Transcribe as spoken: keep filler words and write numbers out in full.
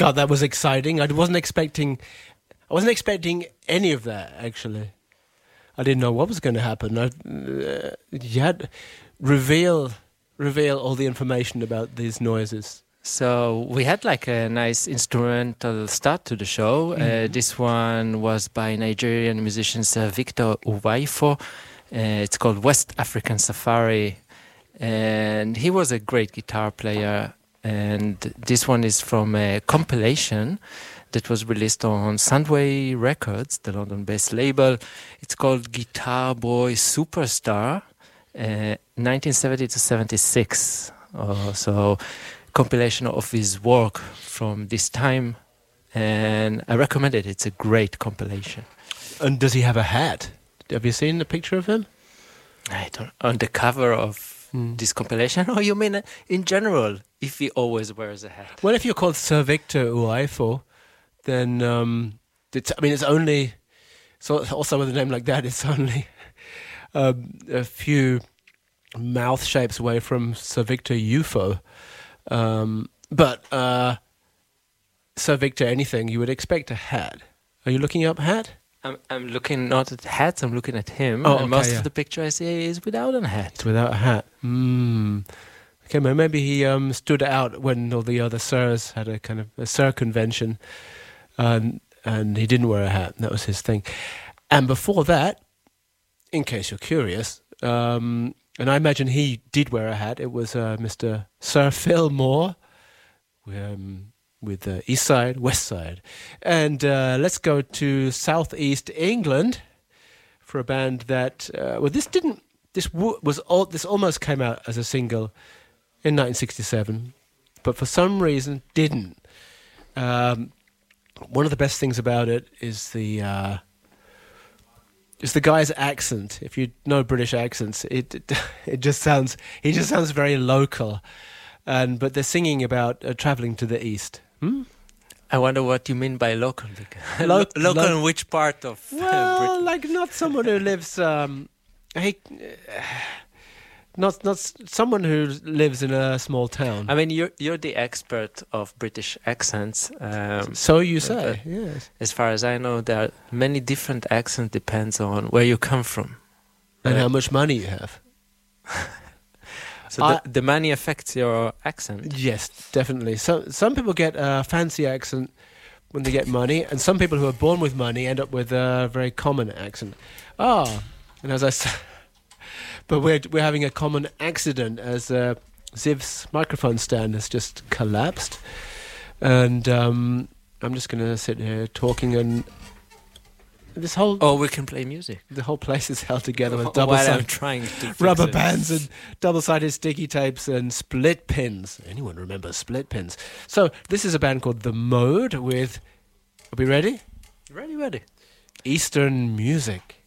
God, that was exciting. I wasn't expecting, I wasn't expecting any of that, actually. I didn't know what was going to happen. I, uh, you had reveal, reveal all the information about these noises. So we had like a nice instrumental start to the show. Mm-hmm. Uh, this one was by Nigerian musician Sir Victor Uwaifo. Uh, it's called West African Safari. And he was a great guitar player. And this one is from a compilation that was released on Soundway Records, the London-based label. It's called Guitar Boy Superstar, uh, nineteen seventy to seventy-six. Uh, so... compilation of his work from this time, and I recommend it. It's a great compilation. And does he have a hat? Have you seen a picture of him? I don't. On the cover of mm. this compilation? Or you mean in general, if he always wears a hat? Well, if you're called Sir Victor Uwaifo, then um, it's, I mean, it's only, so also with a name like that, it's only um, a few mouth shapes away from Sir Victor Ufo. Um, but uh, Sir Victor, anything, you would expect a hat. Are you looking up hat? I'm, I'm looking not at hats, I'm looking at him. Oh, and okay, most yeah. of the picture I see is without a hat. It's without a hat. Mm. Okay, well, maybe he um, stood out when all the other sirs had a kind of a sir convention, um, and he didn't wear a hat. That was his thing. And before that, in case you're curious, um, and I imagine he did wear a hat. It was uh, Mister Sir Phil Moore um, with uh, East Side, West Side. And uh, let's go to Southeast England for a band that, uh, well, this didn't, this w- was all, this almost came out as a single in nineteen sixty-seven, but for some reason didn't. Um, one of the best things about it is the... Uh, It's the guy's accent. If you know British accents, it it, it just sounds he just sounds very local, and but they're singing about uh, traveling to the east. Hmm? I wonder what you mean by local. Lo- local lo- in which part of well, uh, Britain? like not someone who lives. Um, he, not not someone who lives in a small town. I mean, you're you're the expert of British accents. Um, so you say, uh, yes. As far as I know, there are many different accents. Depends on where you come from and uh, how much money you have. So I, the, the money affects your accent. Yes, definitely. So some people get a fancy accent when they get money, and some people who are born with money end up with a very common accent. Ah, and as I said. But we're we're having a common accident as uh, Ziv's microphone stand has just collapsed, and um, I'm just going to sit here talking, and this whole oh, we can play music. The whole place is held together with While double-sided I'm trying to fix rubber it. bands and double-sided sticky tapes and split pins. Anyone remember split pins? So this is a band called The Mode with. Are we ready? Ready, ready. Eastern music.